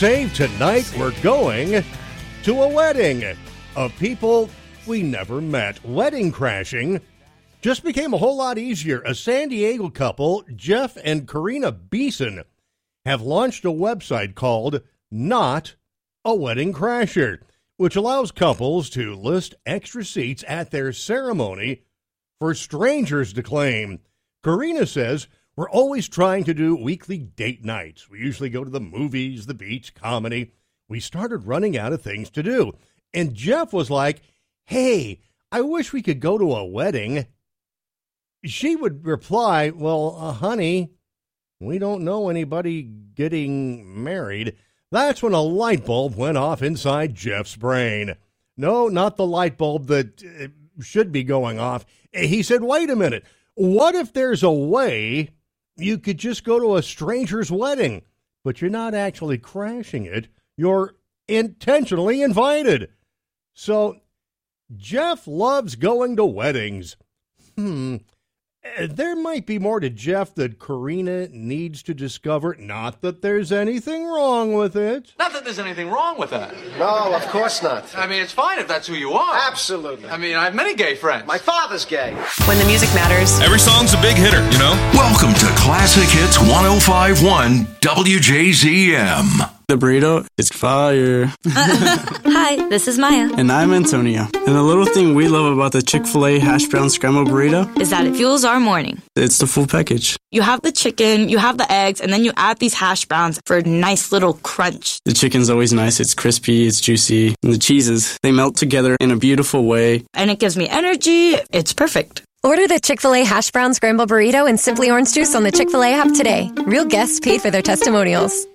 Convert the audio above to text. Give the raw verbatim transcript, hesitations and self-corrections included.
save tonight. We're going to a wedding of people we never met. Wedding crashing just became a whole lot easier. A San Diego couple, Jeff and Karina Beeson, have launched a website called Not a Wedding Crasher, which allows couples to list extra seats at their ceremony for strangers to claim. Karina says, we're always trying to do weekly date nights. We usually go to the movies, the beach, comedy. We started running out of things to do. And Jeff was like, hey, I wish we could go to a wedding. She would reply, well, uh, honey, we don't know anybody getting married. That's when a light bulb went off inside Jeff's brain. No, not the light bulb that uh, should be going off. He said, wait a minute. What if there's a way you could just go to a stranger's wedding, but you're not actually crashing it? You're intentionally invited. So Jeff loves going to weddings. Hmm. There might be more to Jeff that Karina needs to discover. Not that there's anything wrong with it. Not that there's anything wrong with that. No, of course not. I mean, it's fine if that's who you are. Absolutely. I mean, I have many gay friends. My father's gay. When the music matters. Every song's a big hitter, you know? Welcome to Classic Hits one oh five point one W J Z M. The burrito is fire. Hi, this is Maya. And I'm Antonio. And the little thing we love about the Chick-fil-A hash brown scrambled burrito is that it fuels our morning. It's the full package. You have the chicken, you have the eggs, and then you add these hash browns for a nice little crunch. The chicken's always nice. It's crispy, it's juicy. And the cheeses, they melt together in a beautiful way. And it gives me energy. It's perfect. Order the Chick-fil-A hash brown scrambled burrito and Simply Orange Juice on the Chick-fil-A app today. Real guests paid for their testimonials.